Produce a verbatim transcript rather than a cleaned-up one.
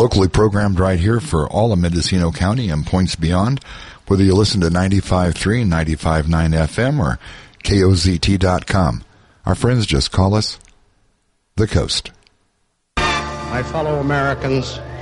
locally programmed right here for all of Mendocino County and points beyond, whether you listen to ninety-five point three, ninety-five point nine F M or K O Z T dot com. Our friends just call us The Coast. My fellow Americans,